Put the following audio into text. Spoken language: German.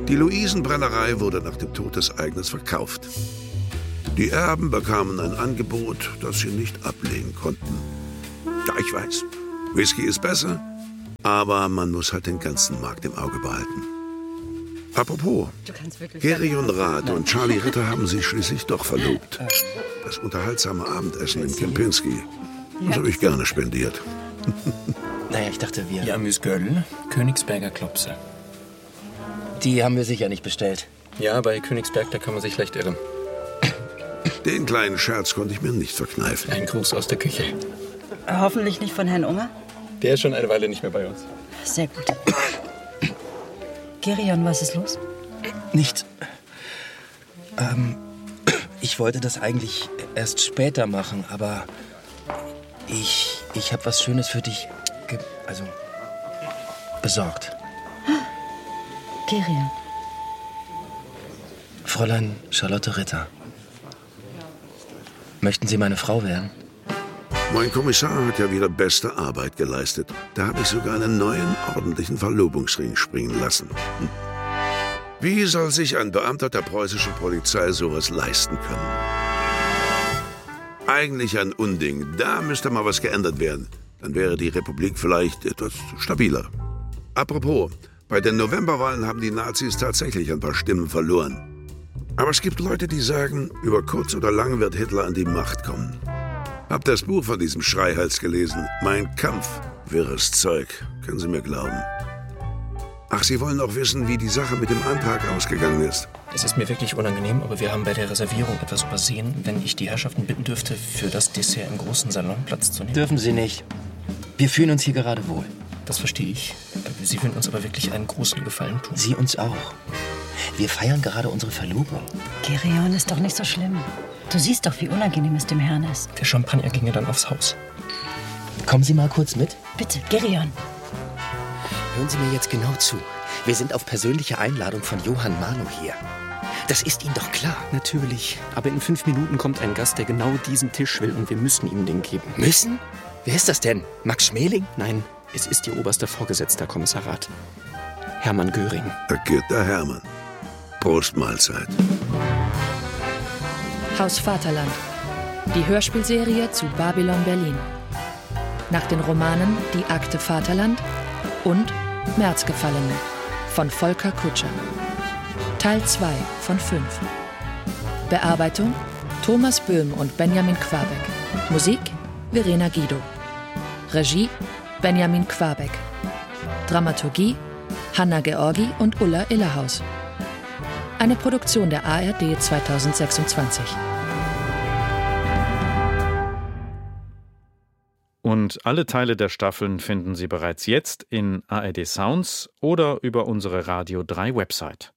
Die Luisenbrennerei wurde nach dem Tod des Eigners verkauft. Die Erben bekamen ein Angebot, das sie nicht ablehnen konnten. Ja, ich weiß, Whisky ist besser, aber man muss halt den ganzen Markt im Auge behalten. Apropos, Gerion Rath und Charlie Ritter haben sich schließlich doch verlobt. Das unterhaltsame Abendessen im Kempinski, das habe ich gerne spendiert. Naja, ich dachte, wir... Die Amüsgöl, Königsberger Klopse. Die haben wir sicher nicht bestellt. Ja, bei Königsberg, da kann man sich leicht irren. Den kleinen Scherz konnte ich mir nicht verkneifen. Ein Gruß aus der Küche. Hoffentlich nicht von Herrn Unger? Der ist schon eine Weile nicht mehr bei uns. Sehr gut. Gerion, was ist los? Nichts. Ich wollte das eigentlich erst später machen, aber ich habe was Schönes für dich besorgt. Gerion. Fräulein Charlotte Ritter. Möchten Sie meine Frau werden? Mein Kommissar hat ja wieder beste Arbeit geleistet. Da habe ich sogar einen neuen, ordentlichen Verlobungsring springen lassen. Wie soll sich ein Beamter der preußischen Polizei sowas leisten können? Eigentlich ein Unding. Da müsste mal was geändert werden. Dann wäre die Republik vielleicht etwas stabiler. Apropos, bei den Novemberwahlen haben die Nazis tatsächlich ein paar Stimmen verloren. Aber es gibt Leute, die sagen, über kurz oder lang wird Hitler an die Macht kommen. Hab das Buch von diesem Schreihals gelesen. Mein Kampf. Wirres Zeug. Können Sie mir glauben. Ach, Sie wollen auch wissen, wie die Sache mit dem Antrag ausgegangen ist. Es ist mir wirklich unangenehm, aber wir haben bei der Reservierung etwas übersehen. Wenn ich die Herrschaften bitten dürfte, für das Dessert im großen Salon Platz zu nehmen. Dürfen Sie nicht. Wir fühlen uns hier gerade wohl. Das verstehe ich. Sie würden uns aber wirklich einen großen Gefallen tun. Sie uns auch. Wir feiern gerade unsere Verlobung. Gerion ist doch nicht so schlimm. Du siehst doch, wie unangenehm es dem Herrn ist. Der Champagner ginge dann aufs Haus. Kommen Sie mal kurz mit. Bitte, Gerion. Hören Sie mir jetzt genau zu. Wir sind auf persönliche Einladung von Johann Manu hier. Das ist Ihnen doch klar. Natürlich. Aber in 5 Minuten kommt ein Gast, der genau diesen Tisch will und wir müssen ihm den geben. Müssen? Wer ist das denn? Max Schmeling? Nein, es ist Ihr oberster Vorgesetzter, Kommissar Rath. Hermann Göring. Da geht der Hermann. Prost Mahlzeit. Haus Vaterland. Die Hörspielserie zu Babylon Berlin. Nach den Romanen Die Akte Vaterland und Märzgefallene von Volker Kutscher. Teil 2 von 5. Bearbeitung Thomas Böhm und Benjamin Quabeck. Musik Verena Guido. Regie Benjamin Quabeck. Dramaturgie Hanna Georgi und Ulla Illerhaus. Eine Produktion der ARD 2026. Und alle Teile der Staffeln finden Sie bereits jetzt in ARD Sounds oder über unsere Radio 3 Website.